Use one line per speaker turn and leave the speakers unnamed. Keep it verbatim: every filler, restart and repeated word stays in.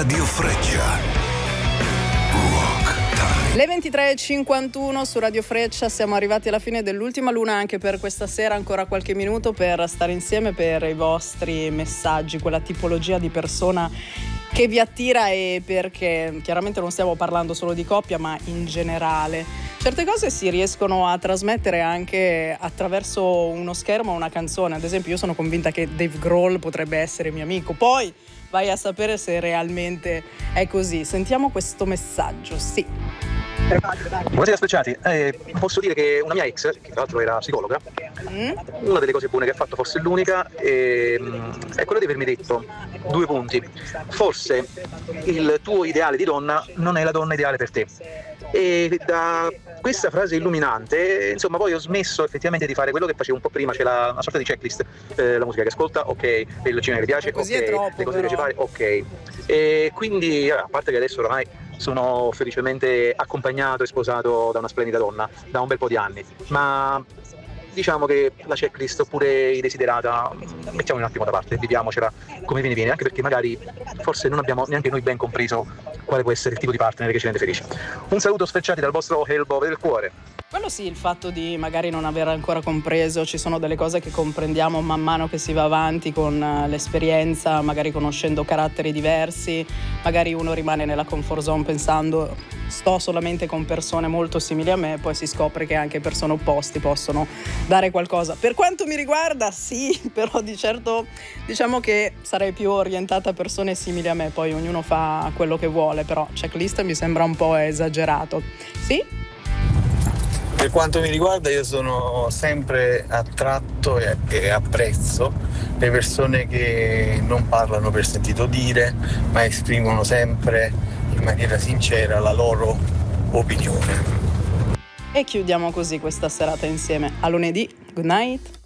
Radio Freccia.
Le ventitré e cinquantuno su Radio Freccia, siamo arrivati alla fine dell'ultima luna anche per questa sera, ancora qualche minuto per stare insieme, per i vostri messaggi, quella tipologia di persona che vi attira, e perché chiaramente non stiamo parlando solo di coppia ma in generale. Certe cose si riescono a trasmettere anche attraverso uno schermo o una canzone. Ad esempio, io sono convinta che Dave Grohl potrebbe essere mio amico, poi vai a sapere se realmente è così. Sentiamo questo messaggio, sì.
Buonasera Sprecciati, eh, posso dire che una mia ex, che tra l'altro era psicologa, mm? una delle cose buone che ha fatto, forse l'unica, eh, è quella di avermi detto due punti: forse il tuo ideale di donna non è la donna ideale per te. E da questa frase illuminante, insomma, poi ho smesso effettivamente di fare quello che facevo un po' prima. C'è la, una sorta di checklist, eh, la musica che ascolta, ok, il cinema che piace,
così
ok,
è troppo,
le cose che
però.
piace fare, ok. E quindi, a parte che adesso ormai sono felicemente accompagnato e sposato da una splendida donna da un bel po' di anni, ma diciamo che la checklist oppure i desiderata mettiamo un attimo da parte, viviamocela come viene viene, anche perché magari forse non abbiamo neanche noi ben compreso quale può essere il tipo di partner che ci rende felici. Un saluto Sfrecciati dal vostro Hellboy del cuore.
Quello sì, il fatto di magari non aver ancora compreso, ci sono delle cose che comprendiamo man mano che si va avanti con l'esperienza, magari conoscendo caratteri diversi, magari uno rimane nella comfort zone pensando sto solamente con persone molto simili a me, poi si scopre che anche persone opposti possono dare qualcosa. Per quanto mi riguarda sì, però di certo diciamo che sarei più orientata a persone simili a me, poi ognuno fa quello che vuole, però checklist mi sembra un po' esagerato. Sì?
Per quanto mi riguarda, io sono sempre attratto e, e apprezzo le persone che non parlano per sentito dire, ma esprimono sempre in maniera sincera la loro opinione.
E chiudiamo così questa serata insieme. A lunedì, good night.